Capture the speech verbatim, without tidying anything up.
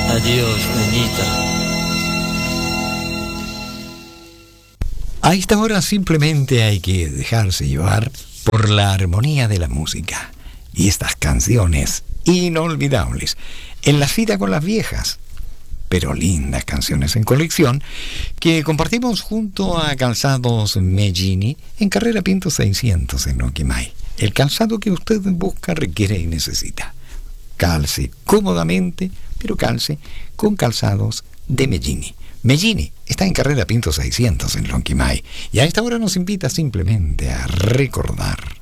Adiós, niñita. A esta hora simplemente hay que dejarse llevar por la armonía de la música y estas canciones inolvidables en la cita con las viejas, pero lindas canciones en colección que compartimos junto a Calzados Meggini en Carrera Pinto seiscientos en Lonquimay. El calzado que usted busca, requiere y necesita. Calce cómodamente, pero calce con Calzados de Meggini. Meggini está en Carrera Pinto seiscientos en Lonquimay y a esta hora nos invita simplemente a recordar